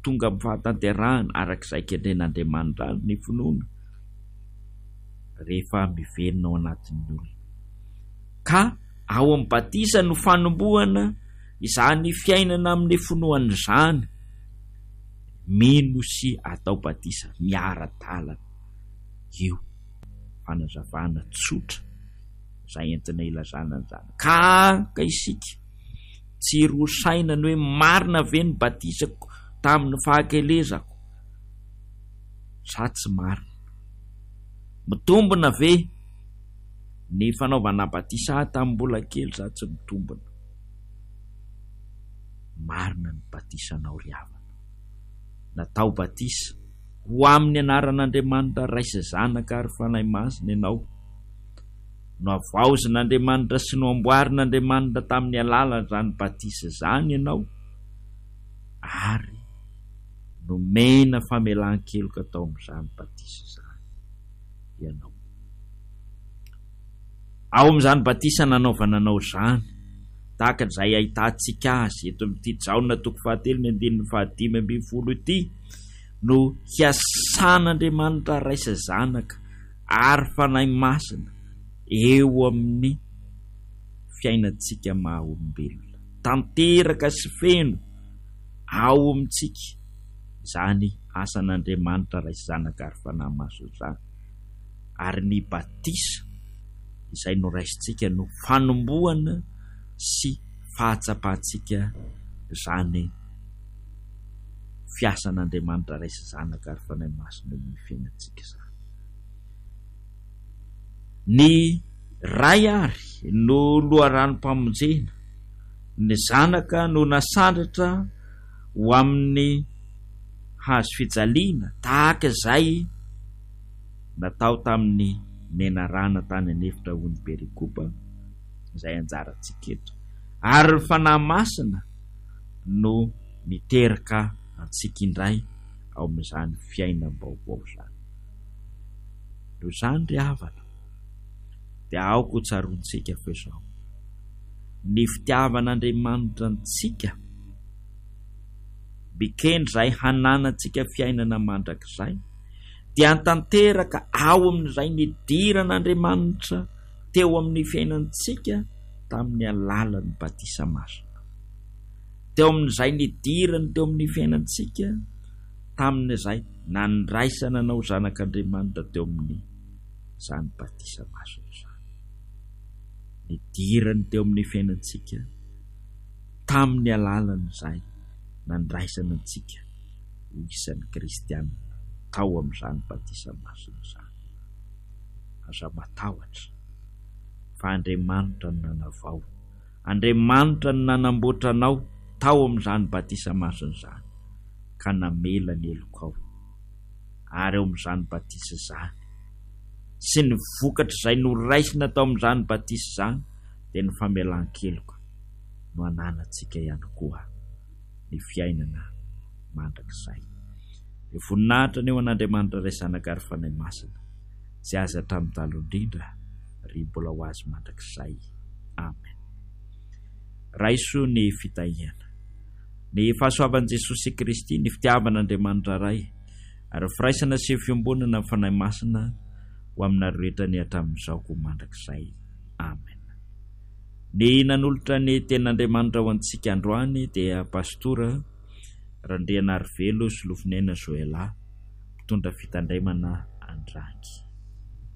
tonga amin'ny fahatanterahana arak'izay kendren'Andriamanitra ny finoana rehefa miverina ao anatin'ny olona. Ka ao amin'ny batisa no fanombohana izany fiainana amin'ny finoana izany. Mino sy atao batisa miara-dalana. Io fanazavana tsotra izay entina ilazana an'izany. Ka isika tsy rosaina ny hoe marina ve ny batisako tamin'ny fahakelezako sa tsy marina? Mitombina ve ny fanaovana batisa tamin'ny mbola kely sa tsy mitombina? Marina ny batisanao ry havana. Natao batisa ho amin'ny anaran'Andriamanitra raisa zanaka ary fanahy masina ianao. No avaozin'Andriamanitra sy no amboarin'Andriamanitra tamin'ny alalan'izany batisa zany ianao, ary nomena famelan-keloka tao amin'izany batisa zany ianao. Ao amin'izany batisa nanaovana anao zany, tahaka izay ahitantsika azy eto amin'ity Jaona 4:5 ity, no hiasan'Andriamanitra raisa zanaka ary fanahy masina eo amin'ny fiainantsika maha-olombelona, tanteraka sy feno ao amintsika izany asan'Andriamanitra raisa zanaka ary fanahy masina zany. Ary ny batisa izay noraisintsika no fanombohana sy fahatsapantsika zany fiasan'Andriamanitra raisa zanaka ary fanahy masina eo amin'ny fiainantsika zany. Ny ray ary no loharanom-pamonjena, ny zanaka no nasandratra ho amin'ny hazo fijaliana tahaka izay natao tamin'ny menarana tany anefitra ho'ny perikopa izay anjarantsika eto. Ary ny fanahy masina no miteraka antsika indray ao amin'izany fiainam-baovao zany. No zany ry havana, dia aoko tsarontsika fa izao. Ny fitiavan'Andriamanitra antsika mikendry izay hananantsika fiainana mandrakizay, dia tanteraka ao amin'izay nidiran'Andriamanitra teo amin'ny fiainantsika tamin'ny alalan'ny batisa masina. Teo amin'izay nidirany teo amin'ny fiainantsika tamin'izay nandraisana anao zanak'Andriamanitra teo amin'ny zany batisa masina zany. Nidirany teo amin'ny fiainantsika tamin'ny alalan'izay nandraisana antsika ho isan'ny kristianina tao amin'izany batisa masina zany. Aza matahotra fa Andriamanitra no nanavao, Andriamanitra no nanamboatra anao tao amin'izany batisa masina zany, ka namela ny elokao. Ary eo amin'izany batisa zany sy ny vokatra izay noraisina tao amin'izany batisa zany dia ny famelan-keloka no ananantsika ihany koa ny fiainana mandrakizay. Ny voninahitra ny eo an'Andriamanitra ray zanaka ary fanahy masina izay aza hatramin'ny taloha indrindra ry mbola ho azy mandrakizay. Amen. Raiso ny fitahiana. Ny fahasoavan'i Jesosy Kristy, ny fitiavan'Andriamanitra ray, ary firaisana sy fiombonana amin'ny fanahy masina ho aminareo rehetra ny hatramin'izao ko mandrakizay. Amen. Ny nanolotra ny ten'Andriamanitra ho antsika androany dia pastora Randriana Arivelo sy Lofinena Joela, mpitondra fitandremana Andrangy.